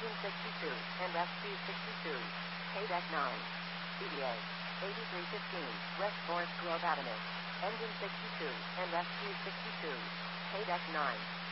Engine 62, and SQ62. Deck 9. CEA. 8315, West Forest Grove Avenue. Engine 62, and SQ62. Deck 9.